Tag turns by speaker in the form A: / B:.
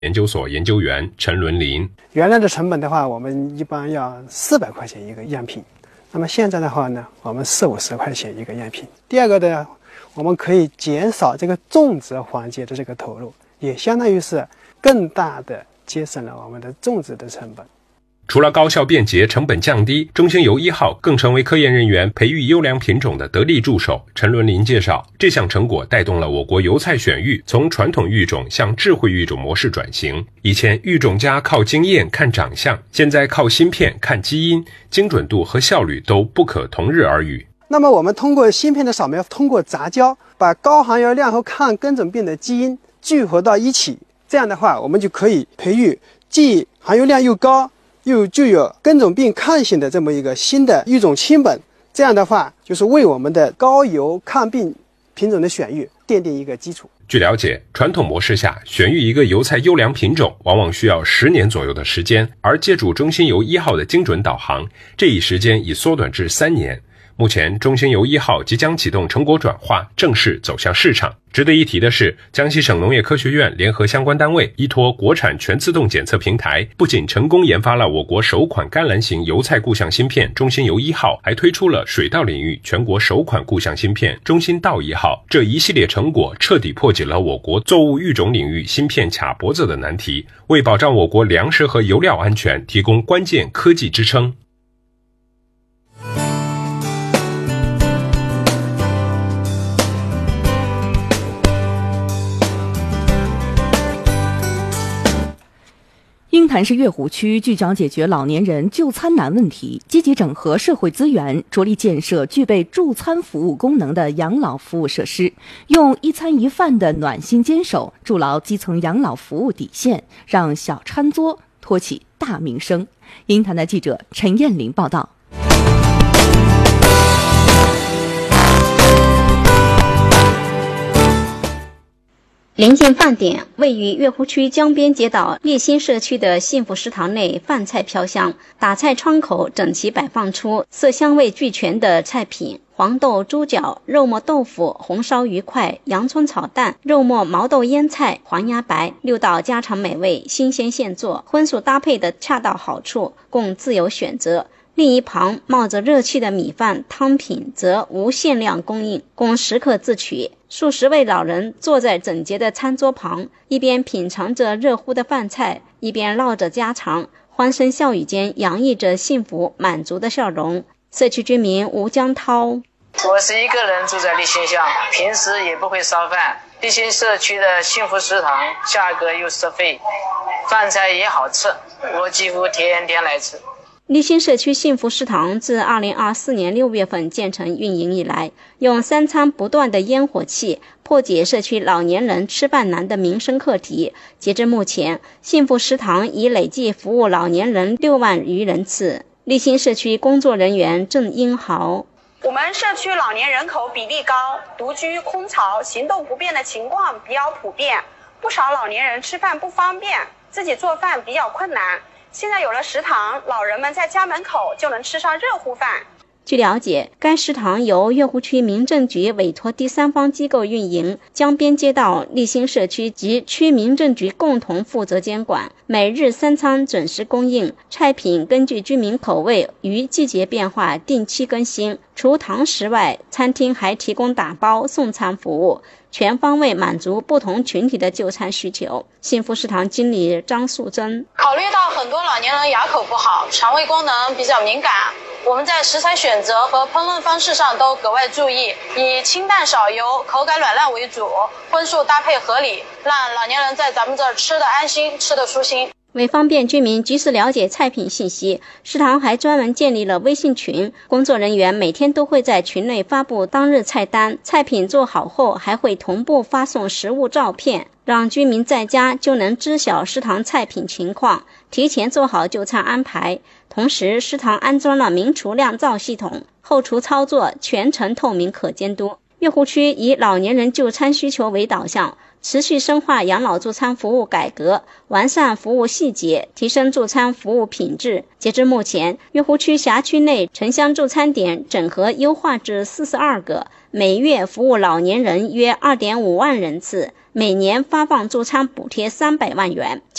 A: 研究所研究员陈伦林。
B: 原来的成本的话，我们一般要400块钱一个样品，那么现在的话呢，我们40-50块钱一个样品。第二个呢，我们可以减少这个种植环节的这个投入，也相当于是更大的节省了我们的种植的成本。
A: 除了高效便捷、成本降低，中兴油1号更成为科研人员培育优良品种的得力助手。陈伦林介绍，这项成果带动了我国油菜选育从传统育种向智慧育种模式转型。以前育种家靠经验看长相，现在靠芯片看基因，精准度和效率都不可同日而语。
B: 那么我们通过芯片的扫描，通过杂交，把高含油量和抗根肿病的基因聚合到一起，这样的话，我们就可以培育既含油量又高又具有根肿病抗性的这么一个新的育种亲本，这样的话就是为我们的高油抗病品种的选育奠定一个基础。
A: 据了解，传统模式下选育一个油菜优良品种往往需要10年左右的时间，而借助中兴油1号的精准导航，这一时间已缩短至3年。目前中兴油1号即将启动成果转化，正式走向市场。值得一提的是，江西省农业科学院联合相关单位依托国产全自动检测平台，不仅成功研发了我国首款甘蓝型油菜固相芯片中兴油1号，还推出了水稻领域全国首款固相芯片中兴稻1号。这一系列成果彻底破解了我国作物育种领域芯片卡脖子的难题，为保障我国粮食和油料安全提供关键科技支撑。
C: 鹰潭市月湖区聚焦解决老年人就餐难问题，积极整合社会资源，着力建设具备助餐服务功能的养老服务设施，用一餐一饭的暖心坚守，筑牢基层养老服务底线，让小餐桌托起大名声。鹰潭的记者陈艳玲报道。
D: 临近饭点，位于月湖区江边街道立新社区的幸福食堂内，饭菜飘香，打菜窗口整齐摆放出色香味俱全的菜品：黄豆猪脚、肉末豆腐、红烧鱼块、洋葱炒蛋、肉末毛豆腌菜、黄鸭白，6道家常美味，新鲜现做，荤素搭配的恰到好处，供自由选择。另一旁冒着热气的米饭汤品则无限量供应，供食客自取。数十位老人坐在整洁的餐桌旁，一边品尝着热乎的饭菜，一边唠着家常，欢声笑语间洋溢着幸福满足的笑容。社区居民吴江涛：
E: 我是一个人住在立新巷，平时也不会烧饭。立新社区的幸福食堂价格又实惠，饭菜也好吃，我几乎天天来吃。
D: 立新社区幸福食堂自2024年6月份建成运营以来，用3餐不断的烟火气破解社区老年人吃饭难的民生课题。截至目前，幸福食堂已累计服务老年人6万余人次。立新社区工作人员郑英豪：
F: 我们社区老年人口比例高，独居、空巢、行动不便的情况比较普遍，不少老年人吃饭不方便，自己做饭比较困难。现在有了食堂，老人们在家门口就能吃上热乎饭。
D: 据了解，该食堂由月湖区民政局委托第三方机构运营，江边街道立新社区及区民政局共同负责监管，每日3餐准时供应，菜品根据居民口味与季节变化定期更新。除堂食外，餐厅还提供打包送餐服务，全方位满足不同群体的就餐需求。幸福食堂经理张素贞：
G: 考虑到很多老年人牙口不好，肠胃功能比较敏感，我们在食材选择和烹饪方式上都格外注意，以清淡少油、口感软烂为主，荤素搭配合理，让老年人在咱们这儿吃得安心，吃得舒心。
D: 为方便居民及时了解菜品信息，食堂还专门建立了微信群，工作人员每天都会在群内发布当日菜单，菜品做好后还会同步发送食物照片，让居民在家就能知晓食堂菜品情况，提前做好就餐安排。同时，食堂安装了明厨亮灶系统，后厨操作全程透明可监督。月湖区以老年人就餐需求为导向， 持续深化养老助餐服务改革，完善服务细节，提升助餐服务品质。截至目前，月湖区辖区内城乡助餐点整合优化至42个，每月服务老年人约2.5万人次，每年发放助餐补贴300万元。